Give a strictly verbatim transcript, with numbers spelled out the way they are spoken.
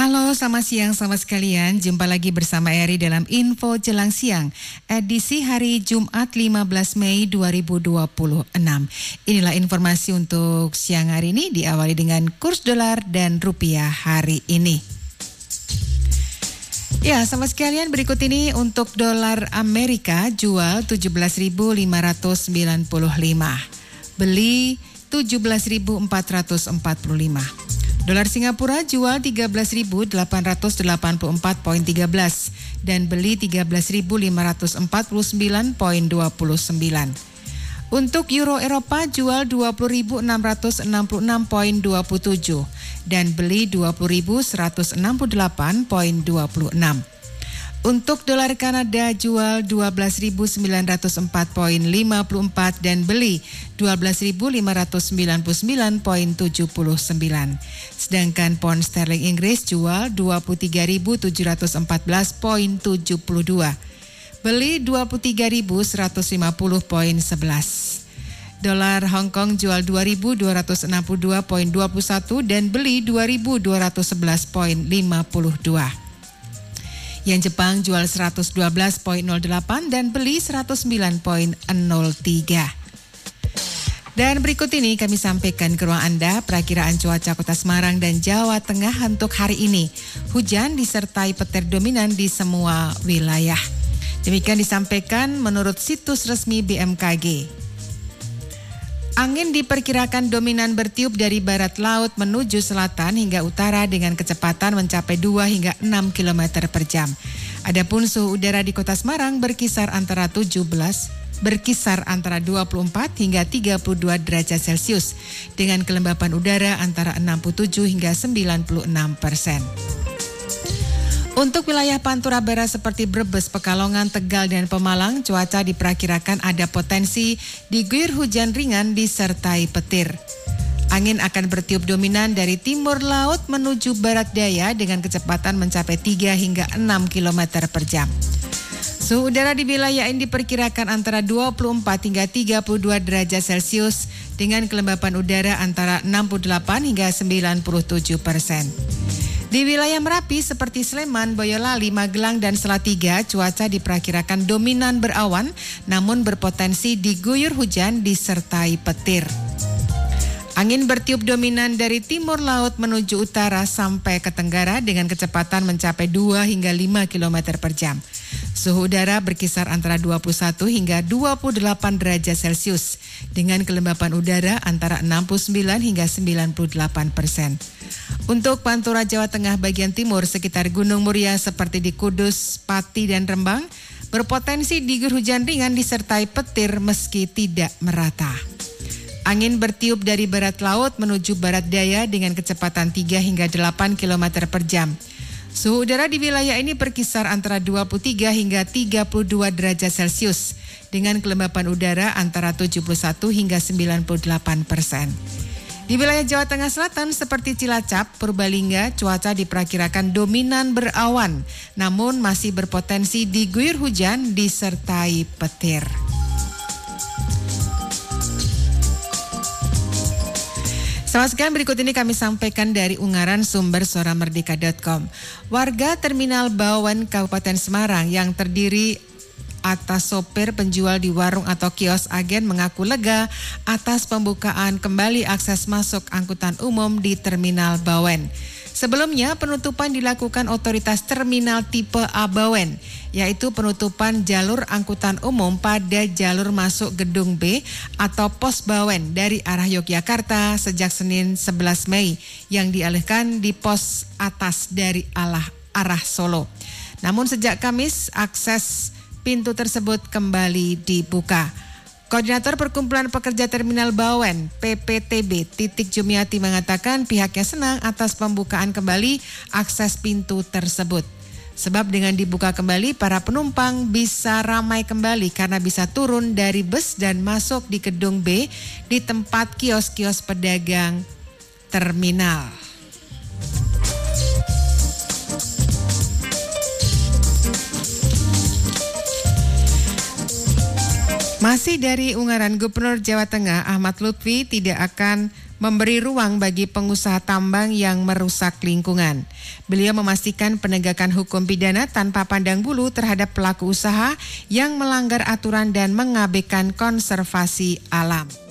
Halo, selamat siang sahabat sekalian. Jumpa lagi bersama Eri dalam Info Jelang Siang, edisi hari Jumat lima belas Mei dua ribu dua puluh enam. Inilah informasi untuk siang hari ini, diawali dengan kurs dolar dan rupiah hari ini. Ya, sahabat sekalian, berikut ini untuk dolar Amerika jual tujuh belas ribu lima ratus sembilan puluh lima, beli tujuh belas ribu empat ratus empat puluh lima. Dolar Singapura jual tiga belas ribu delapan ratus delapan puluh empat koma tiga belas dan beli tiga belas ribu lima ratus empat puluh sembilan koma dua sembilan. Untuk euro Eropa jual dua puluh ribu enam ratus enam puluh enam koma dua tujuh dan beli dua puluh ribu seratus enam puluh delapan koma dua enam. Untuk dolar Kanada jual dua belas ribu sembilan ratus empat koma lima empat dan beli dua belas ribu lima ratus sembilan puluh sembilan koma tujuh sembilan. Sedangkan pound sterling Inggris jual dua puluh tiga ribu tujuh ratus empat belas koma tujuh dua. Beli dua puluh tiga ribu seratus lima puluh koma sebelas. Dolar Hong Kong jual dua ribu dua ratus enam puluh dua koma dua satu dan beli dua ribu dua ratus sebelas koma lima dua. Yang Jepang jual seratus dua belas koma nol delapan dan beli seratus sembilan koma nol tiga. Dan berikut ini kami sampaikan ke ruang Anda perakiraan cuaca Kota Semarang dan Jawa Tengah untuk hari ini. Hujan disertai petir dominan di semua wilayah. Demikian disampaikan menurut situs resmi B M K G. Angin diperkirakan dominan bertiup dari barat laut menuju selatan hingga utara dengan kecepatan mencapai dua hingga enam kilometer per jam. Adapun suhu udara di Kota Semarang berkisar antara tujuh belas berkisar antara dua puluh empat hingga tiga puluh dua derajat Celcius dengan kelembapan udara antara enam puluh tujuh hingga sembilan puluh enam persen. Untuk wilayah Pantura Barat seperti Brebes, Pekalongan, Tegal, dan Pemalang, cuaca diperkirakan ada potensi diguyur hujan ringan disertai petir. Angin akan bertiup dominan dari timur laut menuju barat daya dengan kecepatan mencapai tiga hingga enam kilometer per jam. Suhu udara di wilayah ini diperkirakan antara dua puluh empat hingga tiga puluh dua derajat Celcius dengan kelembapan udara antara enam puluh delapan hingga sembilan puluh tujuh persen. Di wilayah Merapi seperti Sleman, Boyolali, Magelang, dan Salatiga, cuaca diperkirakan dominan berawan namun berpotensi diguyur hujan disertai petir. Angin bertiup dominan dari timur laut menuju utara sampai ke tenggara dengan kecepatan mencapai dua hingga lima kilometer per jam. Suhu udara berkisar antara dua puluh satu hingga dua puluh delapan derajat Celcius dengan kelembapan udara antara enam puluh sembilan hingga sembilan puluh delapan persen. Untuk Pantura Jawa Tengah bagian timur sekitar Gunung Muria seperti di Kudus, Pati, dan Rembang berpotensi diguyur hujan ringan disertai petir meski tidak merata. Angin bertiup dari barat laut menuju barat daya dengan kecepatan tiga hingga delapan kilometer per jam. Suhu udara di wilayah ini berkisar antara dua puluh tiga hingga tiga puluh dua derajat Celcius dengan kelembapan udara antara tujuh puluh satu hingga sembilan puluh delapan persen. Di wilayah Jawa Tengah Selatan seperti Cilacap, Purbalingga, cuaca diperkirakan dominan berawan, namun masih berpotensi diguyur hujan disertai petir. Selamat sekalian, berikut ini kami sampaikan dari unggaran sumber suara merdeka titik com. Warga Terminal Bawen, Kabupaten Semarang yang terdiri atas sopir, penjual di warung atau kios agen mengaku lega atas pembukaan kembali akses masuk angkutan umum di Terminal Bawen. Sebelumnya penutupan dilakukan otoritas terminal tipe A Bawen, yaitu penutupan jalur angkutan umum pada jalur masuk gedung B atau pos Bawen dari arah Yogyakarta sejak Senin sebelas Mei yang dialihkan di pos atas dari arah, arah Solo. Namun sejak Kamis akses pintu tersebut kembali dibuka. Koordinator Perkumpulan Pekerja Terminal Bawen, P P T B, Titik Jumiati mengatakan pihaknya senang atas pembukaan kembali akses pintu tersebut. Sebab dengan dibuka kembali, para penumpang bisa ramai kembali karena bisa turun dari bus dan masuk di gedung B di tempat kios-kios pedagang terminal. Masih dari unggaran Gubernur Jawa Tengah Ahmad Lutfi tidak akan memberi ruang bagi pengusaha tambang yang merusak lingkungan. Beliau memastikan penegakan hukum pidana tanpa pandang bulu terhadap pelaku usaha yang melanggar aturan dan mengabaikan konservasi alam.